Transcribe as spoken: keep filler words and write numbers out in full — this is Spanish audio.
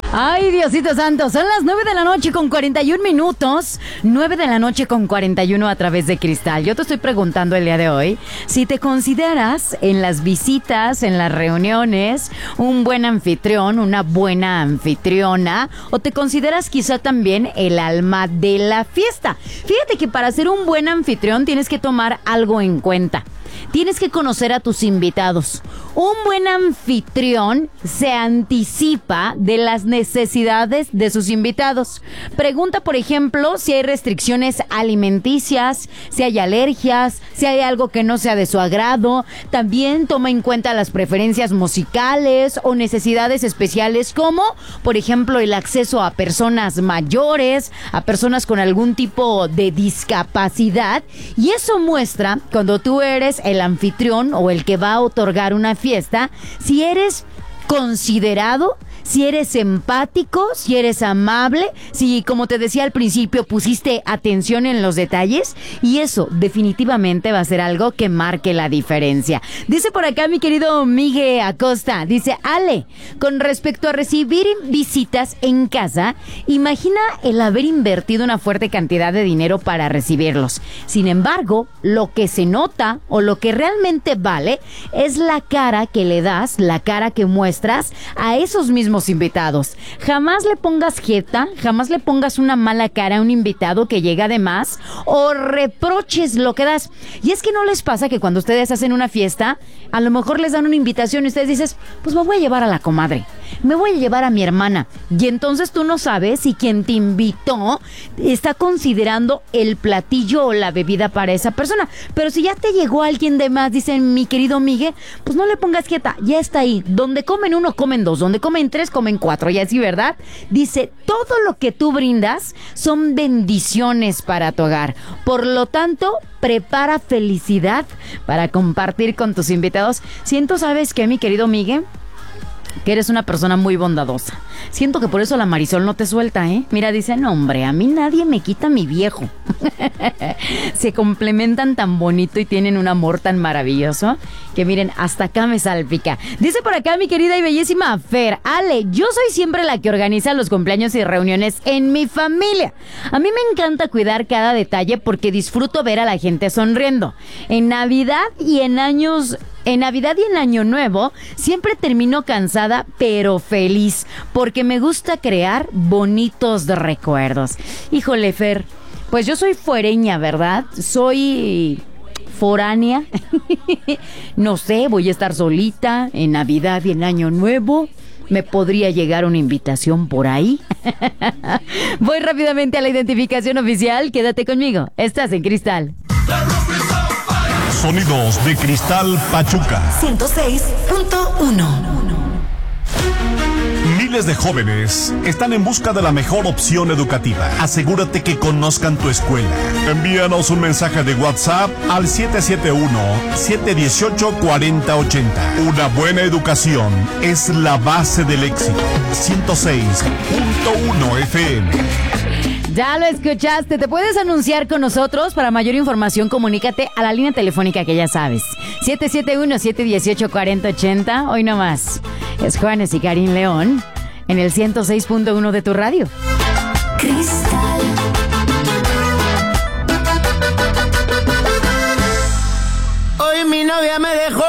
Ay, Diosito Santo, son las nueve de la noche con cuarenta y un minutos. nueve de la noche con cuarenta y uno a través de Cristal. Yo te estoy preguntando el día de hoy si te consideras en las visitas, en las reuniones, un buen anfitrión, una buena anfitriona, o te consideras quizá también el alma de la fiesta. Fíjate que para ser un buen anfitrión tienes que tomar algo en cuenta. Tienes que conocer a tus invitados. Un buen anfitrión se anticipa de las necesidades de sus invitados. Pregunta, por ejemplo, si hay restricciones alimenticias, si hay alergias, si hay algo que no sea de su agrado. También toma en cuenta las preferencias musicales o necesidades especiales como, por ejemplo, el acceso a personas mayores, a personas con algún tipo de discapacidad. Y eso muestra, cuando tú eres el anfitrión o el que va a otorgar una fiesta, si eres considerado, si eres empático, si eres amable, si, como te decía al principio, pusiste atención en los detalles, y eso definitivamente va a ser algo que marque la diferencia. Dice por acá mi querido Miguel Acosta, dice: Ale, con respecto a recibir visitas en casa, imagina el haber invertido una fuerte cantidad de dinero para recibirlos. Sin embargo, lo que se nota o lo que realmente vale es la cara que le das, la cara que muestras a esos mismos invitados. Jamás le pongas jeta, jamás le pongas una mala cara a un invitado que llega de más o reproches lo que das. Y es que no les pasa que cuando ustedes hacen una fiesta, a lo mejor les dan una invitación y ustedes dicen, pues me voy a llevar a la comadre, me voy a llevar a mi hermana, y entonces tú no sabes si quien te invitó está considerando el platillo o la bebida para esa persona. Pero si ya te llegó alguien de más, dicen mi querido Miguel, pues no le pongas quieta, ya está ahí. Donde comen uno, comen dos, donde comen tres, comen cuatro, y así, ¿verdad? Dice, todo lo que tú brindas son bendiciones para tu hogar. Por lo tanto, prepara felicidad para compartir con tus invitados. Siento, ¿sabes qué, mi querido Miguel? Que eres una persona muy bondadosa. Siento que por eso la Marisol no te suelta, ¿eh? Mira, dice, no, hombre, a mí nadie me quita mi viejo. Se complementan tan bonito y tienen un amor tan maravilloso que miren, hasta acá me salpica. Dice por acá mi querida y bellísima Fer: Ale, yo soy siempre la que organiza los cumpleaños y reuniones en mi familia. A mí me encanta cuidar cada detalle porque disfruto ver a la gente sonriendo. En Navidad y en años... En Navidad y en Año Nuevo siempre termino cansada pero feliz porque me gusta crear bonitos recuerdos. Híjole, Fer, pues yo soy fuereña, ¿verdad? Soy foránea. No sé, voy a estar solita en Navidad y en Año Nuevo. ¿Me podría llegar una invitación por ahí? Voy rápidamente a la identificación oficial. Quédate conmigo. Estás en Cristal. Sonidos de Cristal Pachuca ciento seis punto uno. Miles de jóvenes están en busca de la mejor opción educativa. Asegúrate que conozcan tu escuela. Envíanos un mensaje de WhatsApp al siete siete uno, siete uno ocho, cuatro cero ocho cero. Una buena educación es la base del éxito. ciento seis punto uno F M. Ya lo escuchaste. ¿Te puedes anunciar con nosotros? Para mayor información, comunícate a la línea telefónica que ya sabes. siete siete uno, siete uno ocho, cuatro cero ocho cero. Hoy nomás es Juanes y Karim León en el ciento seis punto uno de tu radio. Cristal. Hoy mi novia me dejó.